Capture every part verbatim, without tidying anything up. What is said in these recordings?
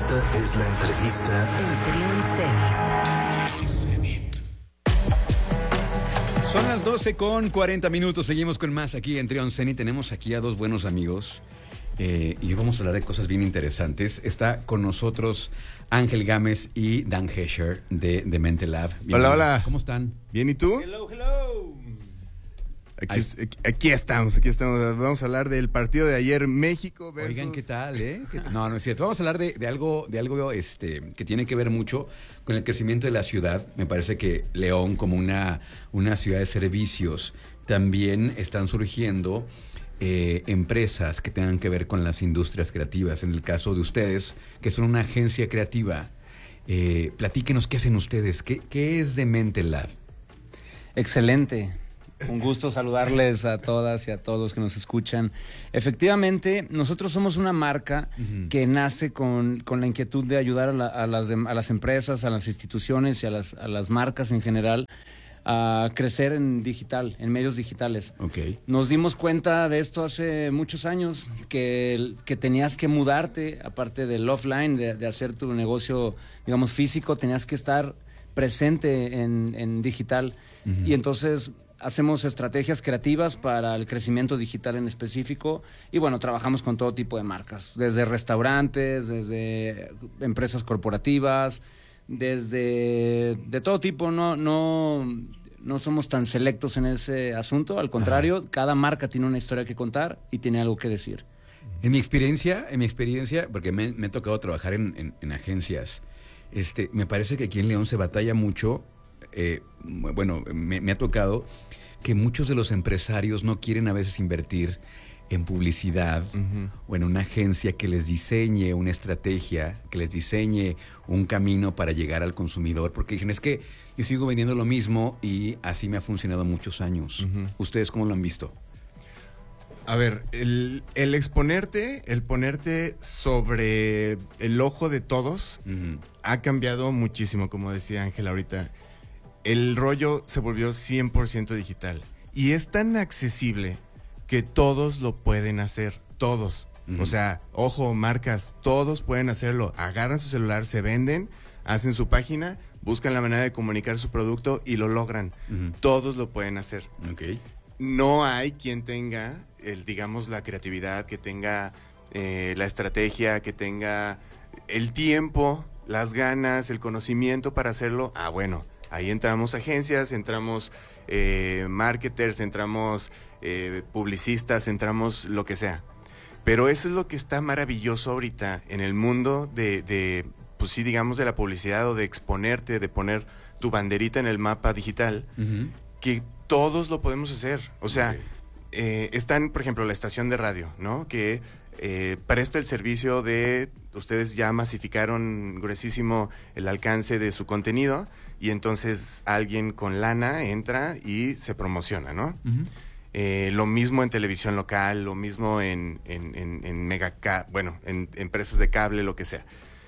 Esta es la entrevista en Trion Zenit. Son las doce con cuarenta minutos. Seguimos con más aquí en Trion Zenit. Tenemos aquí a dos buenos amigos eh, y hoy vamos a hablar de cosas bien interesantes. Está con nosotros Ángel Gámez y Dan Hesher de, de Mente Lab. Hola, hola. ¿Cómo están? ¿Bien y tú? Hello, hello. Aquí, aquí, aquí estamos, aquí estamos. Vamos a hablar del partido de ayer, México versus... Oigan, ¿qué tal, eh? No, no es cierto. Vamos a hablar de, de algo, de algo este, que tiene que ver mucho con el crecimiento de la ciudad. Me parece que León, como una, una ciudad de servicios, también están surgiendo eh, empresas que tengan que ver con las industrias creativas. En el caso de ustedes, que son una agencia creativa, eh, platíquenos qué hacen ustedes. ¿Qué, qué es de Mente Lab? Excelente. Un gusto saludarles a todas y a todos que nos escuchan. Efectivamente, nosotros somos una marca uh-huh. que nace con, con la inquietud de ayudar a, la, a, las de, a las empresas, a las instituciones y a las, a las marcas en general a crecer en digital, en medios digitales. Okay. Nos dimos cuenta de esto hace muchos años, que, que tenías que mudarte, aparte del offline, de, de hacer tu negocio, digamos, físico, tenías que estar presente en, en digital. Uh-huh. Y entonces... hacemos estrategias creativas para el crecimiento digital en específico y bueno, trabajamos con todo tipo de marcas, desde restaurantes, desde empresas corporativas, desde de todo tipo. No, no, no somos tan selectos en ese asunto, al contrario, Ajá. cada marca tiene una historia que contar y tiene algo que decir. En mi experiencia, en mi experiencia, porque me, me ha tocado trabajar en, en, en agencias, este, me parece que aquí en León se batalla mucho. Eh, bueno, me, me ha tocado que muchos de los empresarios no quieren a veces invertir en publicidad uh-huh. o en una agencia que les diseñe una estrategia, que les diseñe un camino para llegar al consumidor, porque dicen, es que yo sigo vendiendo lo mismo y así me ha funcionado muchos años. Uh-huh. ¿Ustedes cómo lo han visto? A ver, el, el exponerte, el ponerte sobre el ojo de todos uh-huh. ha cambiado muchísimo, como decía Ángel ahorita. El rollo se volvió cien por ciento digital y es tan accesible que todos lo pueden hacer, todos. Uh-huh. O sea, ojo, marcas, todos pueden hacerlo. Agarran su celular, se venden, hacen su página, buscan la manera de comunicar su producto y lo logran. Uh-huh. Todos lo pueden hacer. Okay. No hay quien tenga, el, digamos, la creatividad, que tenga eh, la estrategia, que tenga el tiempo, las ganas, el conocimiento para hacerlo. Ah, bueno. Ahí entramos agencias, entramos eh, marketers, entramos eh, publicistas, entramos lo que sea. Pero eso es lo que está maravilloso ahorita en el mundo de, de, pues sí, digamos, de la publicidad o de exponerte, de poner tu banderita en el mapa digital, uh-huh. que todos lo podemos hacer. O sea, okay. eh, están, por ejemplo, la estación de radio, ¿no? Que eh, presta el servicio de, ustedes ya masificaron gruesísimo el alcance de su contenido, y entonces alguien con lana entra y se promociona, ¿no? Uh-huh. Eh, lo mismo en televisión local, lo mismo en, en, en, en mega, bueno, en, en empresas de cable, lo que sea.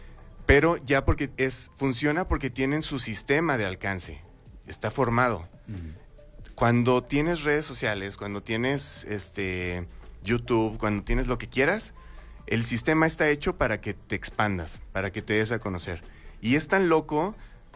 Pero ya porque es, funciona porque tienen su sistema de alcance, está formado. Uh-huh. Cuando tienes redes sociales, cuando tienes este YouTube, cuando tienes lo que quieras, el sistema está hecho para que te expandas, para que te des a conocer. Y es tan loco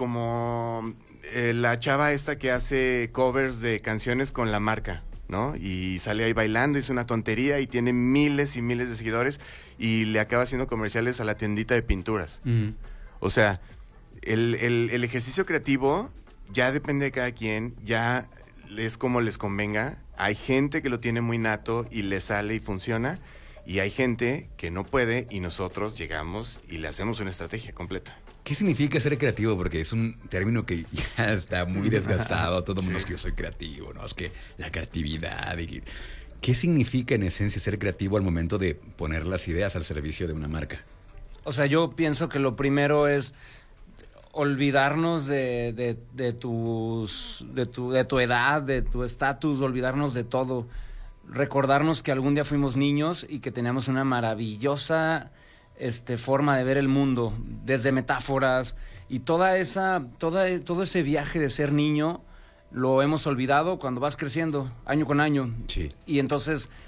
como eh, la chava esta que hace covers de canciones con la marca, ¿no? Y sale ahí bailando, hizo una tontería y tiene miles y miles de seguidores y le acaba haciendo comerciales a la tiendita de pinturas. Uh-huh. O sea, el, el, el ejercicio creativo ya depende de cada quien, ya es como les convenga. Hay gente que lo tiene muy nato y le sale y funciona, y hay gente que no puede y nosotros llegamos y le hacemos una estrategia completa. ¿Qué significa ser creativo? Porque es un término que ya está muy desgastado. Todo el mundo sí. Es que yo soy creativo, ¿no? Es que la creatividad. Y... ¿Qué significa en esencia ser creativo al momento de poner las ideas al servicio de una marca? O sea, yo pienso que lo primero es olvidarnos de, de, de, tus, de, tu, de tu edad, de tu estatus, olvidarnos de todo. Recordarnos que algún día fuimos niños y que teníamos una maravillosa... Este, forma de ver el mundo, desde metáforas y toda esa, toda, todo ese viaje de ser niño lo hemos olvidado cuando vas creciendo año con año. Sí. Y entonces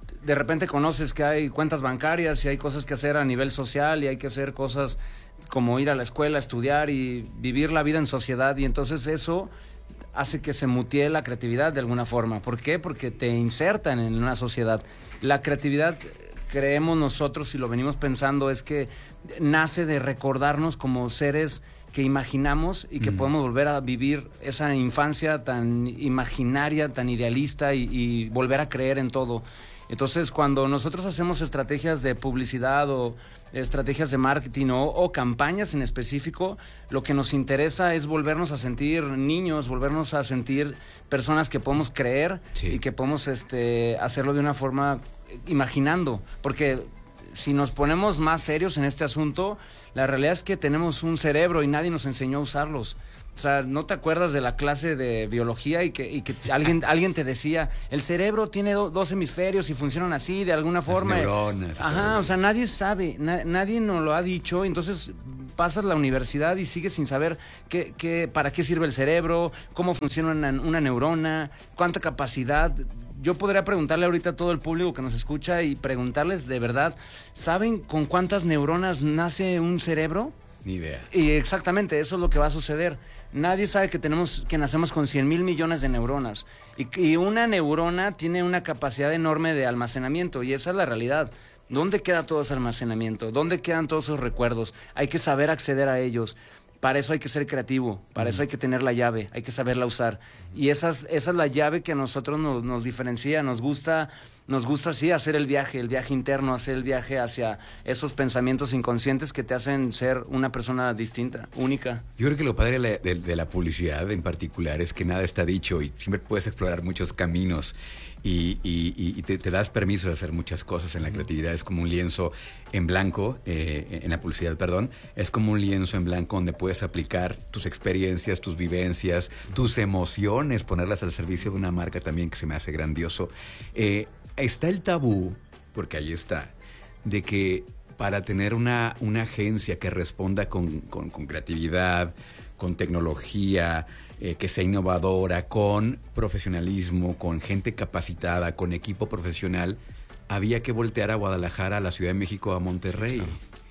de repente conoces que hay cuentas bancarias y hay cosas que hacer a nivel social y hay que hacer cosas como ir a la escuela, estudiar y vivir la vida en sociedad, y entonces eso hace que se mutee la creatividad de alguna forma. ¿Por qué? Porque te insertan en una sociedad. La creatividad, creemos nosotros y lo venimos pensando, es que nace de recordarnos como seres que imaginamos y que mm. podemos volver a vivir esa infancia tan imaginaria, tan idealista y, y volver a creer en todo. Entonces, cuando nosotros hacemos estrategias de publicidad o estrategias de marketing o, o campañas en específico, lo que nos interesa es volvernos a sentir niños, volvernos a sentir personas que podemos creer sí. y que podemos este, hacerlo de una forma imaginando, porque si nos ponemos más serios en este asunto, la realidad es que tenemos un cerebro y nadie nos enseñó a usarlos. O sea, ¿no te acuerdas de la clase de biología y que, y que alguien, alguien te decía, el cerebro tiene do, dos hemisferios y funcionan así, de alguna forma? Las neuronas. Ajá, o sea, nadie sabe, na, nadie nos lo ha dicho, entonces pasas la universidad y sigues sin saber qué, qué, para qué sirve el cerebro, cómo funciona una, una neurona, cuánta capacidad. Yo podría preguntarle ahorita a todo el público que nos escucha y preguntarles de verdad, ¿saben con cuántas neuronas nace un cerebro? Ni idea. Y exactamente, eso es lo que va a suceder. Nadie sabe que tenemos, que nacemos con cien mil millones de neuronas. Y, y una neurona tiene una capacidad enorme de almacenamiento, y esa es la realidad. ¿Dónde queda todo ese almacenamiento? ¿Dónde quedan todos esos recuerdos? Hay que saber acceder a ellos. Para eso hay que ser creativo, para mm. eso hay que tener la llave, hay que saberla usar. Y esa es, esa es la llave que a nosotros nos, nos diferencia, nos gusta, nos gusta sí hacer el viaje, el viaje interno, hacer el viaje hacia esos pensamientos inconscientes que te hacen ser una persona distinta, única. Yo creo que lo padre de la, de, de la publicidad en particular es que nada está dicho y siempre puedes explorar muchos caminos. Y, y, y te, te das permiso de hacer muchas cosas en la creatividad. Es como un lienzo en blanco, eh, en la publicidad, perdón, es como un lienzo en blanco donde puedes aplicar tus experiencias, tus vivencias, tus emociones, ponerlas al servicio de una marca también, que se me hace grandioso. Eh, está el tabú, porque ahí está, de que para tener una, una agencia que responda con, con, con creatividad, con tecnología, eh, que sea innovadora, con profesionalismo, con gente capacitada, con equipo profesional, había que voltear a Guadalajara, a la Ciudad de México, a Monterrey.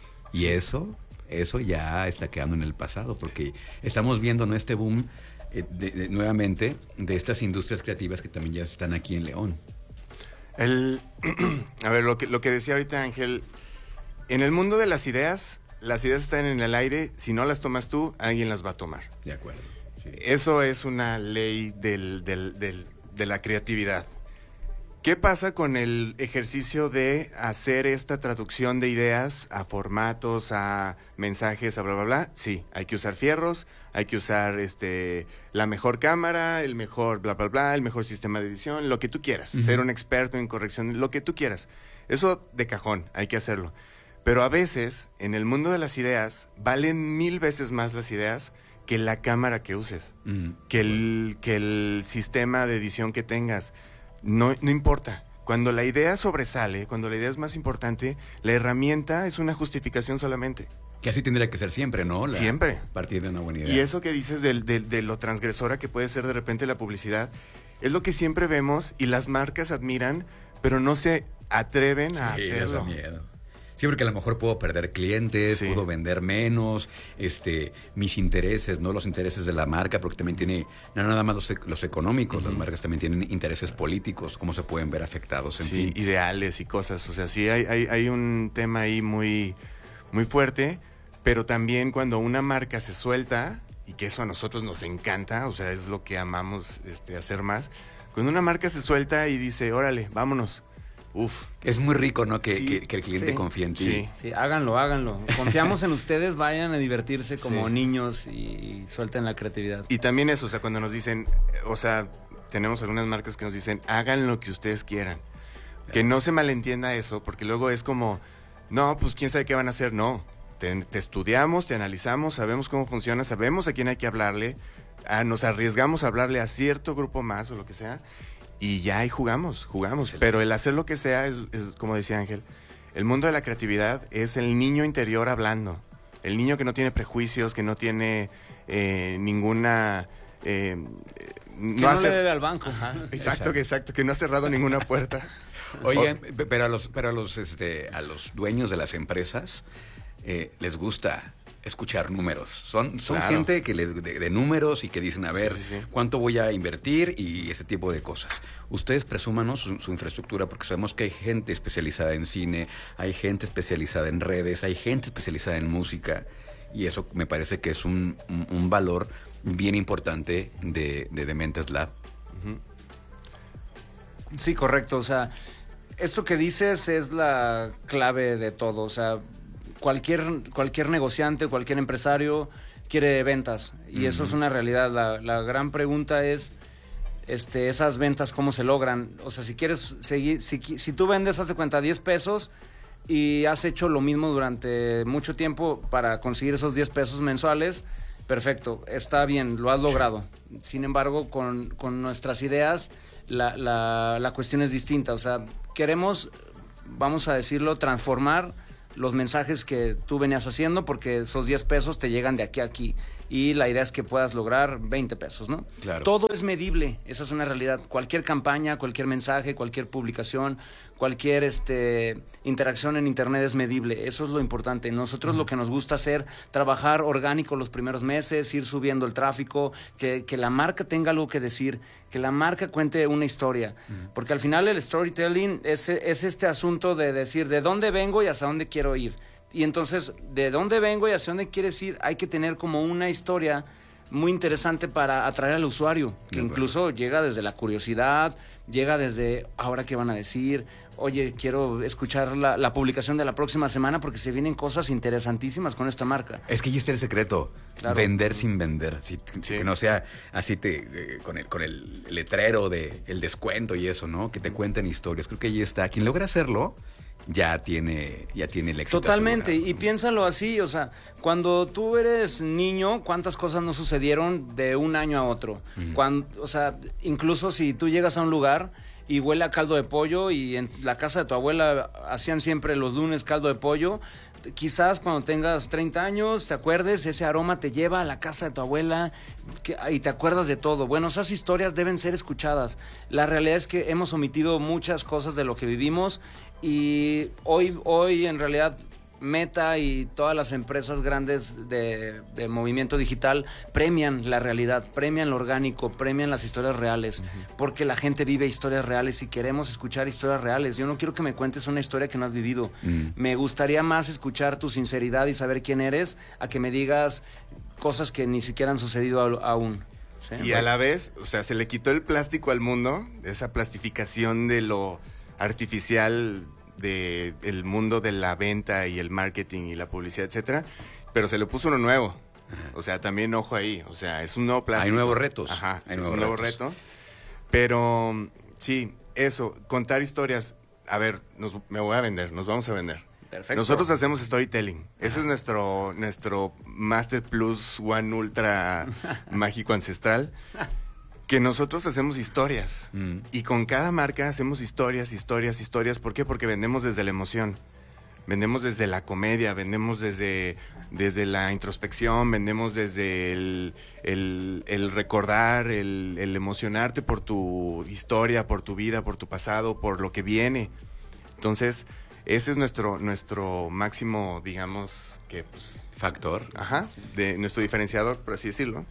Y eso, eso ya está quedando en el pasado, porque estamos viendo, ¿no?, este boom eh, de, de, nuevamente de estas industrias creativas que también ya están aquí en León. El, a ver, lo que, lo que decía ahorita Ángel, en el mundo de las ideas, las ideas están en el aire, si no las tomas tú, alguien las va a tomar. De acuerdo. Sí. Eso es una ley del, del, del, de la creatividad. ¿Qué pasa con el ejercicio de hacer esta traducción de ideas a formatos, a mensajes, a bla, bla, bla? Sí, hay que usar fierros, hay que usar este, la mejor cámara, el mejor bla, bla, bla, el mejor sistema de edición, lo que tú quieras. Uh-huh. Ser un experto en corrección, lo que tú quieras. Eso de cajón, hay que hacerlo. Pero a veces, en el mundo de las ideas, valen mil veces más las ideas que la cámara que uses, uh-huh. que, el, que el sistema de edición que tengas. No, no importa. Cuando la idea sobresale, cuando la idea es más importante, la herramienta es una justificación solamente. Que así tendría que ser siempre, ¿no? La, siempre. Partir de una buena idea. Y eso que dices de, de, de lo transgresora que puede ser de repente la publicidad, es lo que siempre vemos y las marcas admiran, pero no se atreven a sí, hacerlo. Da miedo. Sí, porque a lo mejor puedo perder clientes, sí. puedo vender menos, este, mis intereses, no los intereses de la marca, porque también tiene, no nada más los, los económicos, uh-huh. las marcas también tienen intereses políticos, cómo se pueden ver afectados, en sí, fin. Ideales y cosas, o sea, sí hay, hay, hay un tema ahí muy, muy fuerte, pero también cuando una marca se suelta, y que eso a nosotros nos encanta, o sea, es lo que amamos este, hacer más, cuando una marca se suelta y dice, órale, vámonos. Uf. Es muy rico, ¿no? Que, sí, que, que el cliente sí, confíe en ti. Sí. sí, háganlo, háganlo. Confiamos en ustedes, vayan a divertirse como sí. niños y, y suelten la creatividad. Y también eso, o sea, cuando nos dicen, o sea, tenemos algunas marcas que nos dicen, hagan lo que ustedes quieran. Claro. Que no se malentienda eso, porque luego es como, no, pues quién sabe qué van a hacer. No, te, te estudiamos, te analizamos, sabemos cómo funciona, sabemos a quién hay que hablarle, a, nos arriesgamos a hablarle a cierto grupo más o lo que sea. Y ya ahí jugamos, jugamos. Pero el hacer lo que sea es, es, como decía Ángel, el mundo de la creatividad es el niño interior hablando. El niño que no tiene prejuicios, que no tiene eh, ninguna... Eh, no, que no hace... le debe al banco. Ajá, exacto, exacto, que exacto, que no ha cerrado ninguna puerta. Oigan, pero a los, pero a los, este, a los dueños de las empresas eh, les gusta escuchar números. Son, son Claro. gente que les, de, de números y que dicen, a ver, Sí, sí, sí. cuánto voy a invertir y ese tipo de cosas. Ustedes presúmanos su, su infraestructura porque sabemos que hay gente especializada en cine, hay gente especializada en redes, hay gente especializada en música y eso me parece que es un, un, un valor bien importante de, de Dementes Lab. Sí, correcto. O sea, esto que dices es la clave de todo. O sea, cualquier, cualquier negociante, cualquier empresario quiere ventas. Y eso es una realidad. La, la gran pregunta es, este, esas ventas, ¿cómo se logran? O sea, si quieres seguir, si, si tú vendes, haz de cuenta, diez pesos y has hecho lo mismo durante mucho tiempo para conseguir esos diez pesos mensuales, perfecto, está bien, lo has logrado. Sin embargo, con, con nuestras ideas, la, la, la cuestión es distinta. O sea, queremos, vamos a decirlo, transformar los mensajes que tú venías haciendo porque esos diez pesos te llegan de aquí a aquí. Y la idea es que puedas lograr veinte pesos, ¿no? Claro. Todo es medible, esa es una realidad. Cualquier campaña, cualquier mensaje, cualquier publicación, cualquier este, interacción en internet es medible. Eso es lo importante. Nosotros lo que nos gusta hacer, trabajar orgánico los primeros meses, ir subiendo el tráfico, que, que la marca tenga algo que decir, que la marca cuente una historia. Uh-huh. Porque al final el storytelling es, es este asunto de decir de dónde vengo y hacia dónde quiero ir. Y entonces, de dónde vengo y hacia dónde quieres ir, hay que tener como una historia muy interesante para atraer al usuario, que Muy incluso bueno. llega desde la curiosidad, llega desde ahora qué van a decir, oye, quiero escuchar la, la publicación de la próxima semana porque se vienen cosas interesantísimas con esta marca. Es que ahí está el secreto, Claro. vender sin vender, si, Sí. que no sea así te, eh, con, el, con el letrero de el descuento y eso, ¿no? Que te cuenten historias, creo que ahí está. Quien logra hacerlo ya tiene, ya tiene el éxito Totalmente, asegurado. y piénsalo así, o sea, cuando tú eres niño, ¿cuántas cosas no sucedieron de un año a otro? Mm. Cuando, o sea, incluso si tú llegas a un lugar y huele a caldo de pollo y en la casa de tu abuela hacían siempre los lunes caldo de pollo, quizás cuando tengas treinta años te acuerdes, ese aroma te lleva a la casa de tu abuela que, y te acuerdas de todo. Bueno, esas historias deben ser escuchadas. La realidad es que hemos omitido muchas cosas de lo que vivimos y hoy, hoy en realidad Meta y todas las empresas grandes de, de movimiento digital premian la realidad, premian lo orgánico, premian las historias reales, uh-huh. porque la gente vive historias reales y queremos escuchar historias reales. Yo no quiero que me cuentes una historia que no has vivido. Uh-huh. Me gustaría más escuchar tu sinceridad y saber quién eres a que me digas cosas que ni siquiera han sucedido a, aún. ¿Sí? Y a la vez, o sea, se le quitó el plástico al mundo, esa plastificación de lo artificial de el mundo de la venta y el marketing y la publicidad, etcétera, pero se le puso uno nuevo. O sea, también ojo ahí, o sea, es un nuevo plástico. Hay nuevos retos. Ajá, Hay es nuevos un nuevo retos. reto. Pero sí, eso, contar historias. A ver, nos, me voy a vender, nos vamos a vender. Perfecto. Nosotros hacemos storytelling. Ese es nuestro nuestro Master Plus One Ultra mágico ancestral. Que nosotros hacemos historias. Mm. Y con cada marca hacemos historias, historias, historias. ¿Por qué? Porque vendemos desde la emoción. Vendemos desde la comedia, vendemos desde, desde la introspección, vendemos desde el, el, el recordar, el, el emocionarte por tu historia, por tu vida, por tu pasado, por lo que viene. Entonces, ese es nuestro, nuestro máximo, digamos, que pues... Factor. Ajá, de nuestro diferenciador, por así decirlo.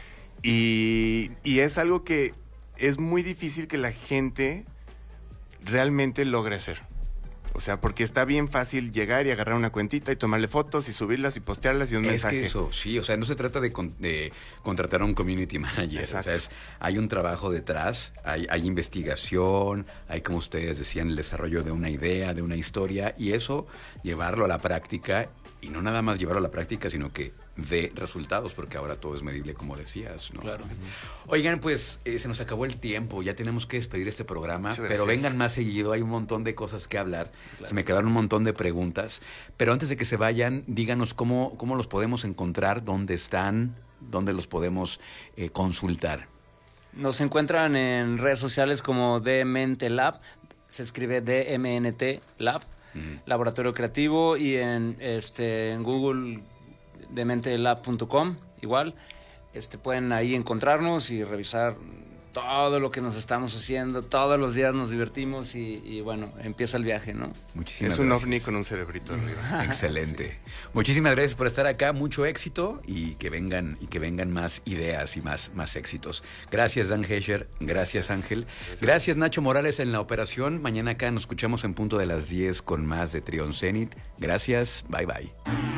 Y, y es algo que es muy difícil que la gente realmente logre hacer. O sea, porque está bien fácil llegar y agarrar una cuentita y tomarle fotos y subirlas y postearlas y un es mensaje. que eso, sí, o sea, no se trata de, con, de contratar a un community manager. Exacto. O sea, es, hay un trabajo detrás, hay, hay investigación, hay, como ustedes decían, el desarrollo de una idea, de una historia, y eso, llevarlo a la práctica, y no nada más llevarlo a la práctica, sino que de resultados, porque ahora todo es medible, como decías, ¿no? Claro. Oigan, pues eh, se nos acabó el tiempo, ya tenemos que despedir este programa, Muchas pero gracias. vengan más seguido, hay un montón de cosas que hablar, Claro. se me quedaron un montón de preguntas, pero antes de que se vayan, díganos cómo, cómo los podemos encontrar, dónde están, dónde los podemos eh, consultar. Nos encuentran en redes sociales como Demente Lab, se escribe D M N T Lab, Mm. Laboratorio Creativo, y en este en Google demente lab punto com igual. Este pueden ahí encontrarnos y revisar todo lo que nos estamos haciendo, todos los días nos divertimos y, y bueno, empieza el viaje, ¿no? Muchísimas Es un gracias. ovni con un cerebrito arriba. Excelente. Sí. Muchísimas gracias por estar acá, mucho éxito y que vengan y que vengan más ideas y más, más éxitos. Gracias, Dan Hesher, gracias, Ángel. Gracias. Gracias, Nacho Morales en la operación. Mañana acá nos escuchamos en punto de las diez con más de Trión Zenit. Gracias, bye bye.